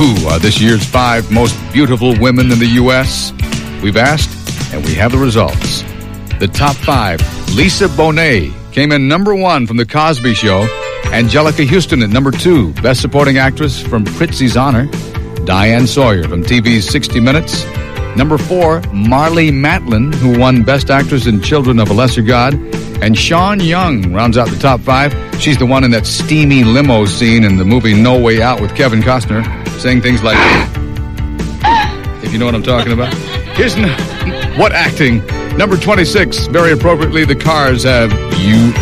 Who are this year's 5 most beautiful women in the U.S.? We've asked, and we have the results. The top 5. Lisa Bonet came in number 1 from The Cosby Show. Angelica Houston at number 2. Best Supporting Actress from Prizzi's Honor. Diane Sawyer from TV's 60 Minutes. Number 4, Marlee Matlin, who won Best Actress in Children of a Lesser God. And Sean Young rounds out the top 5. She's the one in that steamy limo scene in the movie No Way Out with Kevin Costner, saying things like, if you know what I'm talking about. Here's what acting. Number 26, very appropriately, the Cars have You